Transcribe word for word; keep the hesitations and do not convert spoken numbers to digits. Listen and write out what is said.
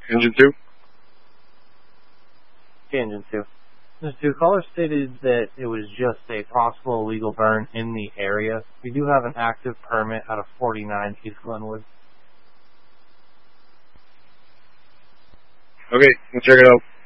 Engine two? Okay, Engine two. Engine two, caller stated that it was just a possible illegal burn in the area. We do have an active permit out of forty-nine East Glenwood. Okay, we'll check it out.